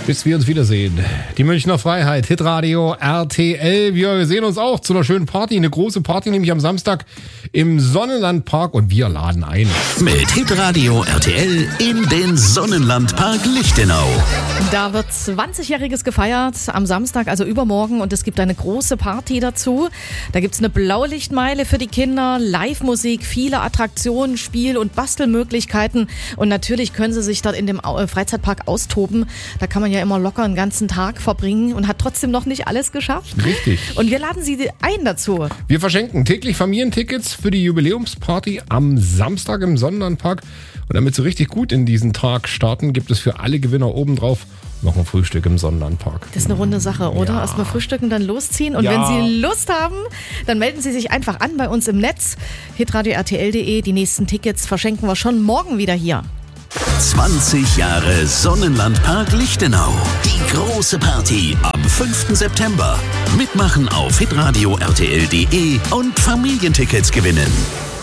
Bis wir uns wiedersehen. Die Münchner Freiheit, Hitradio RTL. Wir sehen uns auch zu einer schönen Party. Eine große Party, nämlich am Samstag im Sonnenlandpark. Und wir laden ein. Mit Hitradio RTL in den Sonnenlandpark Lichtenau. Da wird 20-Jähriges gefeiert am Samstag, also übermorgen. Und es gibt eine große Party dazu. Da gibt es eine Blaulichtmeile für die Kinder, Live-Musik, viele Attraktionen, Spiel- und Bastelmöglichkeiten. Und natürlich können sie sich dort in dem Freizeitpark austoben. Da kann man ja immer locker einen ganzen Tag verbringen und hat trotzdem noch nicht alles geschafft. Richtig. Und wir laden Sie ein dazu. Wir verschenken täglich Familientickets für die Jubiläumsparty am Samstag im Sonnenlandpark. Und damit Sie richtig gut in diesen Tag starten, gibt es für alle Gewinner obendrauf noch ein Frühstück im Sonnenlandpark. Das ist eine runde Sache, oder? Ja. Erstmal frühstücken, dann losziehen. Und Ja. wenn Sie Lust haben, dann melden Sie sich einfach an bei uns im Netz. hitradio-rtl.de. Die nächsten Tickets verschenken wir schon morgen wieder hier. 20 Jahre Sonnenlandpark Lichtenau. Die große Party am 5. September. Mitmachen auf hitradio-rtl.de und Familientickets gewinnen.